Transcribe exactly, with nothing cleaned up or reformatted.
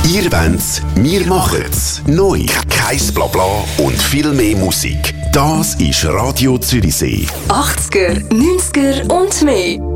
Ihr wollt, wir machen's. Neu, kein Blabla und viel mehr Musik. Das ist Radio Zürichsee. achtziger, neunziger und mehr.